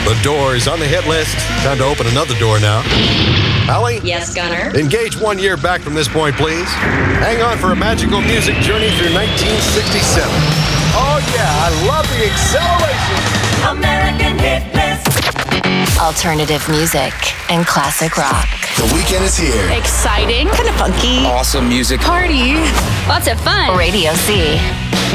The Doors on the hit list. Time to open another door now. Allie? Yes, Gunner? Engage 1 year back from this point, please. Hang on for a magical music journey through 1967. Oh, yeah, I love the acceleration. American Hit List. Alternative music and classic rock. The weekend is here. Exciting. Kind of funky. Awesome music. Party. Lots of fun. Radio C.